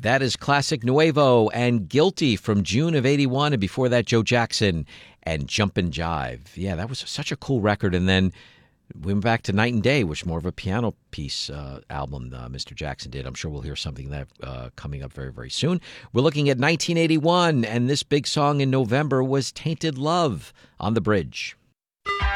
That is Classic Nuevo and Guilty from June of 81. And before that, Joe Jackson and Jumpin' Jive. Yeah, that was such a cool record. And then we went back to Night and Day, which more of a piano piece album Mr. Jackson did. I'm sure we'll hear something that coming up very, very soon. We're looking at 1981, and this big song in November was Tainted Love on the Bridge.